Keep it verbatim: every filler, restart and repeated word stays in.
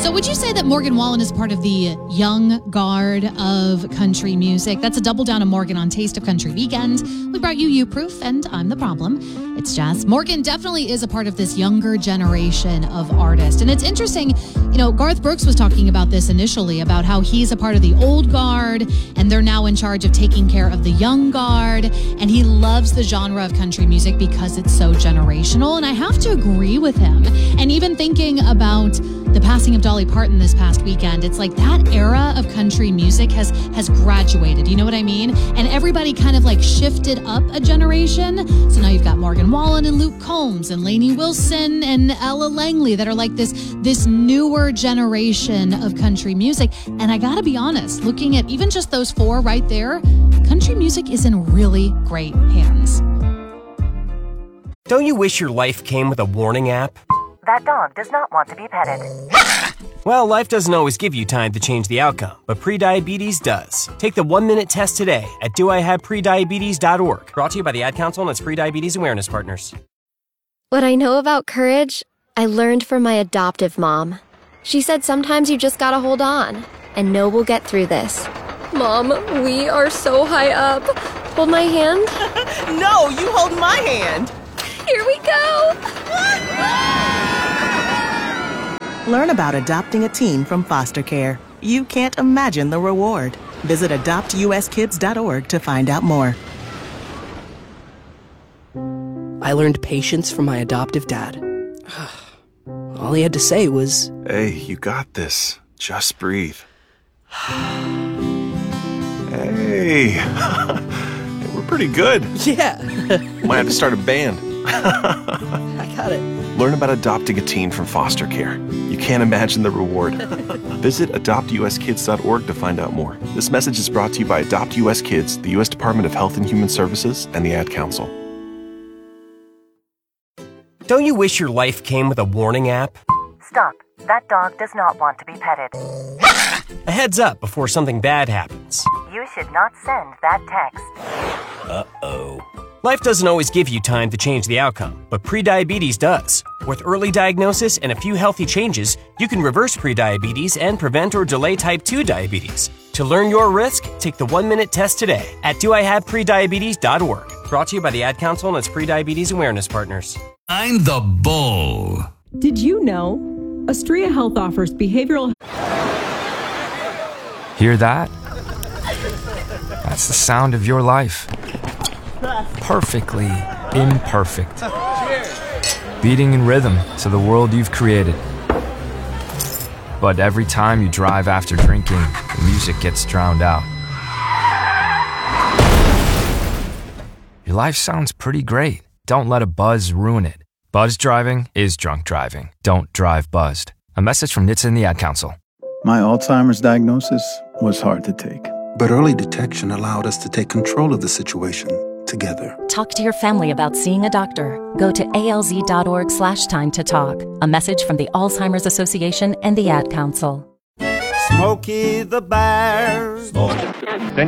So would you say that Morgan Wallen is part of the young guard of country music? That's a double down of Morgan on Taste of Country Weekend. We brought you You Proof, and I'm the problem. It's Jazz. Morgan definitely is a part of this younger generation of artists. And it's interesting, you know, Garth Brooks was talking about this initially, about how he's a part of the old guard, and they're now in charge of taking care of the young guard. And he loves the genre of country music because it's so generational. And I have to agree with him. And even thinking about the passing of Dolly Parton this past weekend, it's like that era of country music has has graduated. You know what I mean? And everybody kind of like shifted up a generation. So now you've got Morgan Wallen and Luke Combs and Lainey Wilson and Ella Langley that are like this this newer generation of country music. And I gotta be honest, looking at even just those four right there, country music is in really great hands. Don't you wish your life came with a warning app? That dog does not want to be petted. Well, life doesn't always give you time to change the outcome, but prediabetes does. Take the one-minute test today at do I have prediabetes dot org. Brought to you by the Ad Council and its Prediabetes Awareness Partners. What I know about courage, I learned from my adoptive mom. She said sometimes you just gotta hold on and know we'll get through this. Mom, we are so high up. Hold my hand. No, you hold my hand. Here we go. Learn about adopting a teen from foster care. You can't imagine the reward. Visit adopt u s kids dot org to find out more. I learned patience from my adoptive dad. All he had to say was, "Hey, you got this. Just breathe." Hey, we're pretty good. Yeah. Might have to start a band. I got it. Learn about adopting a teen from foster care. You can't imagine the reward. Visit adopt u s kids dot org to find out more. This message is brought to you by Adopt U S Kids, the U S Department of Health and Human Services, and the Ad Council. Don't you wish your life came with a warning app? Stop. That dog does not want to be petted. A heads up before something bad happens. You should not send that text. Uh-oh. Life doesn't always give you time to change the outcome, but prediabetes does. With early diagnosis and a few healthy changes, you can reverse prediabetes and prevent or delay type two diabetes. To learn your risk, take the one-minute test today at do I have prediabetes dot org. Brought to you by the Ad Council and its Prediabetes Awareness Partners. I'm the bull. Did you know Astria Health offers behavioral... Hear that? That's the sound of your life. Perfectly imperfect. Beating in rhythm to the world you've created. But every time you drive after drinking, the music gets drowned out. Your life sounds pretty great. Don't let a buzz ruin it. Buzz driving is drunk driving. Don't drive buzzed. A message from N H T S A and the Ad Council. My Alzheimer's diagnosis was hard to take. But early detection allowed us to take control of the situation together. Talk to your family about seeing a doctor. Go to A L Z dot org slash time to talk. A message from the Alzheimer's Association and the Ad Council. Smokey the Bear. Then